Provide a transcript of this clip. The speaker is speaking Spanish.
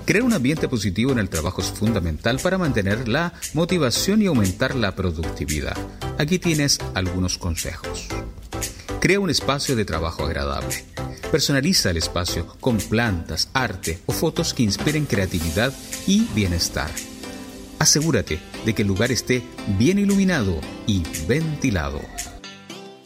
Crear un ambiente positivo en el trabajo es fundamental para mantener la motivación y aumentar la productividad. Aquí tienes algunos consejos. Crea un espacio de trabajo agradable. Personaliza el espacio con plantas, arte o fotos que inspiren creatividad y bienestar. Asegúrate de que el lugar esté bien iluminado y ventilado.